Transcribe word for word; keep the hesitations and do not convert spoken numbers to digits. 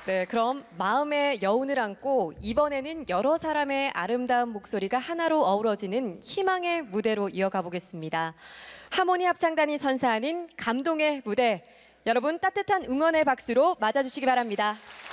네, 그럼 마음의 여운을 안고 이번에는 여러 사람의 아름다운 목소리가 하나로 어우러지는 희망의 무대로 이어가 보겠습니다. 하모니 합창단이 선사하는 감동의 무대, 여러분 따뜻한 응원의 박수로 맞아주시기 바랍니다.